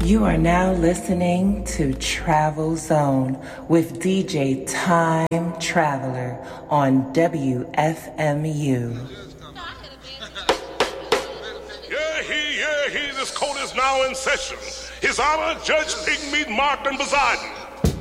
You are now listening to Travel Zone with DJ Time Traveler on WFMU. Yeah, he, this court is now in session. His Honor, Judge Pigmeat Martin Poseidon.